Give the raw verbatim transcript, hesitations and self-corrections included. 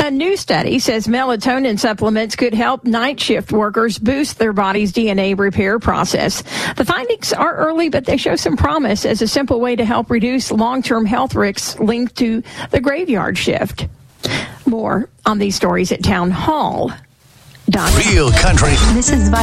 A new study says melatonin supplements could help night shift workers boost their body's D N A repair process. The findings are early, but they show some promise as a simple way to help reduce long-term health risks linked to the graveyard shift. More on these stories at townhall dot com. Real country. This is